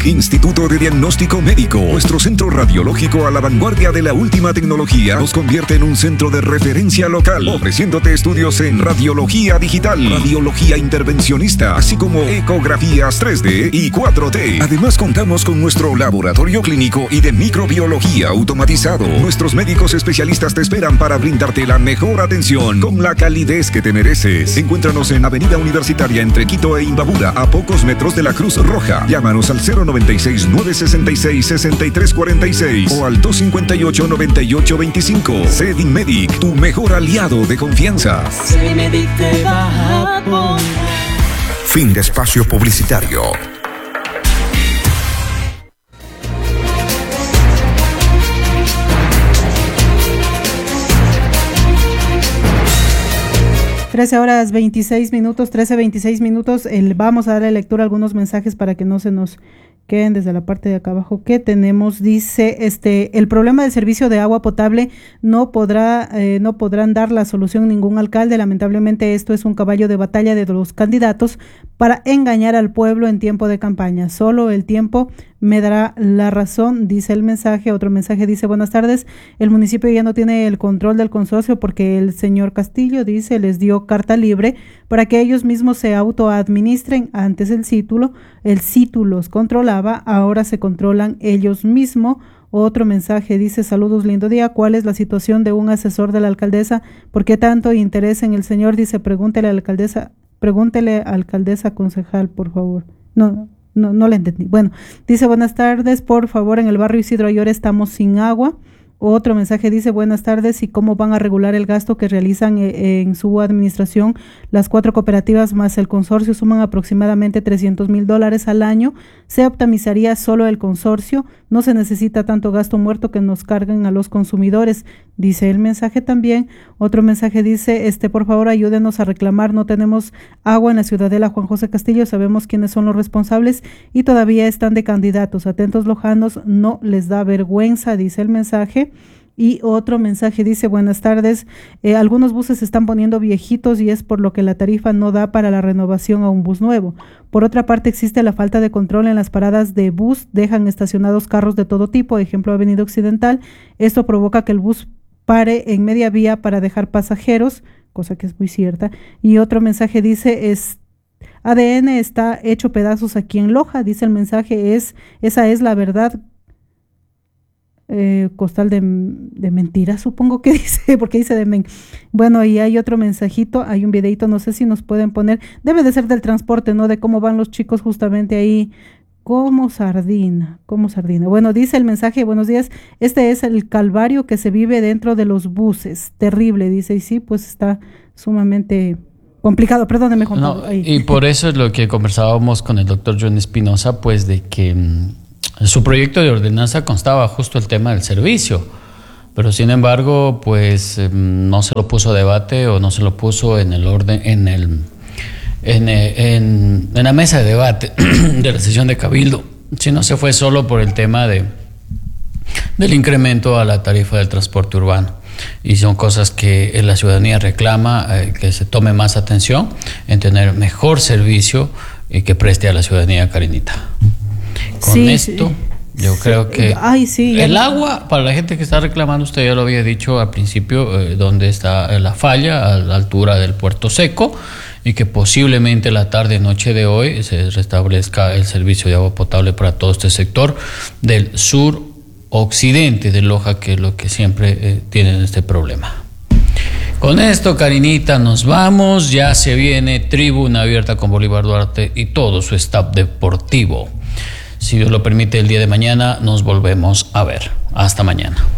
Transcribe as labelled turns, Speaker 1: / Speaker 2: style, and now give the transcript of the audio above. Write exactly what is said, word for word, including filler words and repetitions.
Speaker 1: Instituto de Diagnóstico Médico. Nuestro centro radiológico a la vanguardia de la última tecnología nos convierte en un centro de referencia local, ofreciéndote estudios en radiología digital, radiología intervencionista, así como ecografías tres D y cuatro D. Además, contamos con nuestro laboratorio clínico y de microbiología automatizado. Nuestros médicos especialistas te esperan para brindarte la mejor atención con la calidez que te mereces. Encuéntranos en Avenida Universitaria entre Quito e Imbabura, a pocos metros de la Cruz Roja. Llámanos al cero noventa y seis, nueve sesenta y seis, sesenta y tres cuarenta y seis o al dos cincuenta y ocho, noventa y ocho veinticinco. Sedimedic, tu mejor aliado de confianza.
Speaker 2: Sedimedic te va a poner.
Speaker 1: Fin de espacio publicitario.
Speaker 3: trece horas veintiséis minutos, trece veintiséis minutos. El, vamos a darle lectura a algunos mensajes para que no se nos queden desde la parte de acá abajo que tenemos. Dice, este, el problema del servicio de agua potable no podrá, eh, no podrán dar la solución ningún alcalde. Lamentablemente esto es un caballo de batalla de los candidatos para engañar al pueblo en tiempo de campaña. Solo el tiempo me dará la razón, dice el mensaje. Otro mensaje dice, buenas tardes, el municipio ya no tiene el control del consorcio porque el señor Castillo, dice, les dio carta libre para que ellos mismos se autoadministren. Antes el título, el CITU los controlaba, ahora se controlan ellos mismos. Otro mensaje dice, saludos, lindo día, ¿cuál es la situación de un asesor de la alcaldesa? ¿Por qué tanto interés en el señor? Dice, pregúntele a la alcaldesa, pregúntele a alcaldesa concejal, por favor. No, No, no le entendí. Bueno, dice, buenas tardes, por favor, en el barrio Isidro Ayora estamos sin agua. Otro mensaje dice, buenas tardes, ¿y cómo van a regular el gasto que realizan eh, en su administración? Las cuatro cooperativas más el consorcio suman aproximadamente trescientos mil dólares al año. Se optimizaría solo el consorcio. No se necesita tanto gasto muerto que nos carguen a los consumidores, dice el mensaje también. Otro mensaje dice, este, por favor, ayúdenos a reclamar. No tenemos agua en la ciudadela Juan José Castillo. Sabemos quiénes son los responsables y todavía están de candidatos. Atentos lojanos, no les da vergüenza, dice el mensaje. Y otro mensaje dice, buenas tardes, eh, algunos buses se están poniendo viejitos y es por lo que la tarifa no da para la renovación a un bus nuevo. Por otra parte, existe la falta de control en las paradas de bus, dejan estacionados carros de todo tipo, ejemplo Avenida Occidental. Esto provoca que el bus pare en media vía para dejar pasajeros, cosa que es muy cierta. Y otro mensaje dice, es A D N está hecho pedazos aquí en Loja, dice el mensaje, es esa es la verdad. Eh, costal de, de mentiras, supongo que dice, porque dice de men. Bueno, y hay otro mensajito, hay un videito, no sé si nos pueden poner, debe de ser del transporte, ¿no? De cómo van los chicos justamente ahí, como sardina, como sardina. Bueno, dice el mensaje, buenos días, este es el calvario que se vive dentro de los buses, terrible, dice, y sí, pues está sumamente complicado, perdóneme, Juan Pablo.
Speaker 4: No, y por eso es lo que conversábamos con el doctor John Espinosa, pues de que su proyecto de ordenanza constaba justo el tema del servicio, pero sin embargo, pues no se lo puso a debate o no se lo puso en el orden, en el, en, en, en la mesa de debate de la sesión de Cabildo, sino se fue solo por el tema de del incremento a la tarifa del transporte urbano. Y son cosas que la ciudadanía reclama, eh, que se tome más atención en tener mejor servicio y que preste a la ciudadanía, Karinita. Con
Speaker 3: sí,
Speaker 4: esto,
Speaker 3: sí.
Speaker 4: yo creo que
Speaker 3: Ay, sí,
Speaker 4: el agua, para la gente que está reclamando, usted ya lo había dicho al principio, eh, donde está la falla, a la altura del Puerto Seco, y que posiblemente la tarde noche de hoy se restablezca el servicio de agua potable para todo este sector del sur occidente de Loja, que es lo que siempre eh, tienen este problema. Con esto, Karinita, nos vamos. Ya se viene Tribuna Abierta con Bolívar Duarte y todo su staff deportivo. Si Dios lo permite, el día de mañana nos volvemos a ver. Hasta mañana.